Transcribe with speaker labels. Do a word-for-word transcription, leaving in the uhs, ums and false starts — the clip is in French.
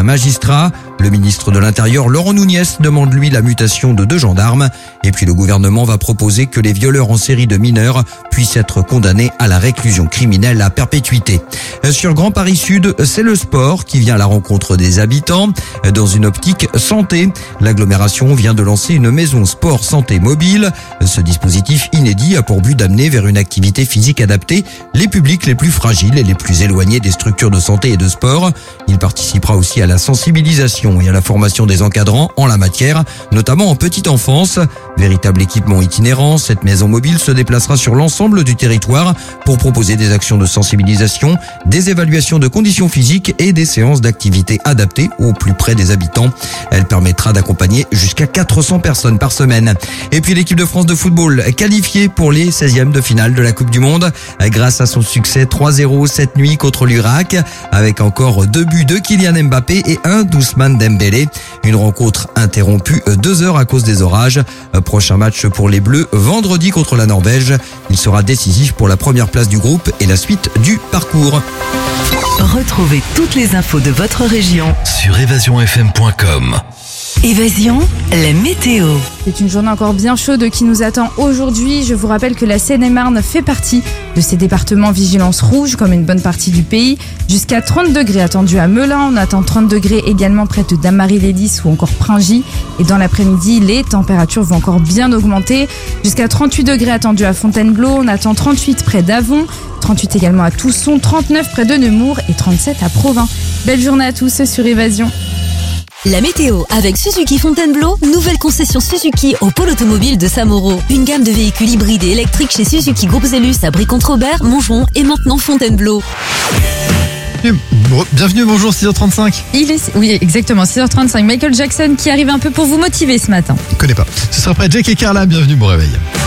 Speaker 1: magistrat. Le ministre de l'Intérieur, Laurent Nunez, demande lui la mutation de deux gendarmes. Et puis le gouvernement va proposer que les violeurs en série de mineurs puissent être condamnés à la réclusion criminelle à perpétuité. Sur Grand Paris Sud, c'est le sport qui vient à la rencontre des habitants. Dans une optique santé, l'agglomération vient de lancer une maison sport santé mobile. Ce dispositif inédit a pour but d'amener vers une activité physique adaptée les publics les plus fragiles et les plus éloignés des structures de santé et de sport. Il participera aussi à la sensibilisation et à la formation des encadrants en la matière, notamment en petite enfance. Véritable équipement itinérant, cette maison mobile se déplacera sur l'ensemble du territoire pour proposer des actions de sensibilisation, des évaluations de conditions physiques et des séances d'activité adaptées au plus près des habitants. Elle permettra d'accompagner jusqu'à quatre cents personnes par semaine. Et puis l'équipe de France de football qualifiée pour les seizièmes de finale de la Coupe du Monde grâce à son succès trois zéro cette nuit contre l'Irak, avec encore deux buts de Kylian Mbappé et un d'Ousmane Dembélé. Une rencontre interrompue deux heures à cause des orages. Prochain match pour les Bleus vendredi contre la Norvège. Il sera décisif pour la première place du groupe et la suite du parcours.
Speaker 2: Retrouvez toutes les infos de votre région
Speaker 3: sur évasion f m point com.
Speaker 2: Évasion, la météo.
Speaker 4: C'est une journée encore bien chaude qui nous attend aujourd'hui. Je vous rappelle que la Seine-et-Marne fait partie de ces départements vigilance rouge, comme une bonne partie du pays. Jusqu'à trente degrés attendus à Melun. On attend trente degrés également près de Damary-les-Lys ou encore Pringy. Et dans l'après-midi, les températures vont encore bien augmenter. Jusqu'à trente-huit degrés attendus à Fontainebleau. On attend trente-huit près d'Avon. trente-huit également à Tousson. trente-neuf près de Nemours et trente-sept à Provins. Belle journée à tous sur Évasion.
Speaker 5: La météo avec Suzuki Fontainebleau, nouvelle concession Suzuki au pôle automobile de Samoro. Une gamme de véhicules hybrides et électriques chez Suzuki Groupe Zellus à Brie-Contre-Robert, Montgeron et maintenant Fontainebleau.
Speaker 6: Bienvenue, bonjour, six heures trente-cinq.
Speaker 4: Il est, oui, exactement, six heures trente-cinq. Michael Jackson qui arrive un peu pour vous motiver ce matin.
Speaker 6: Je ne connais pas. Ce sera après Jack et Carla, bienvenue, bon réveil.